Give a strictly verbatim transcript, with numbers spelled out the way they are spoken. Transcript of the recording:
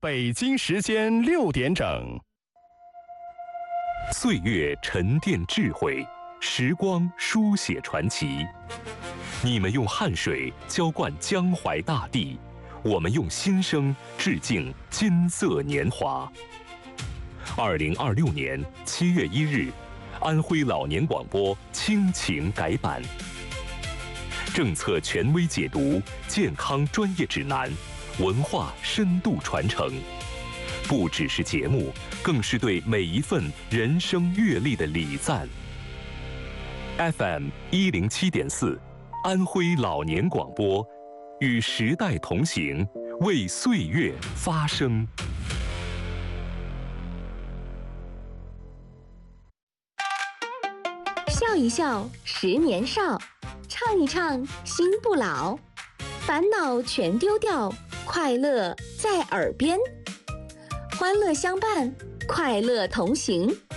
北京时间六点整。 岁月沉淀智慧，时光书写传奇。你们用汗水浇灌江淮大地，我们用心声致敬金色年华。二零二六年七月一日，安徽老年广播亲情改版，政策权威解读，健康专业指南，文化深度传承，不只是节目，更是对每一份人生阅历的礼赞。F M 一零七点四，安徽老年广播，与时代同行，为岁月发声。 笑一笑，十年少；唱一唱，心不老。烦恼全丢掉，快乐在耳边。欢乐相伴，快乐同行。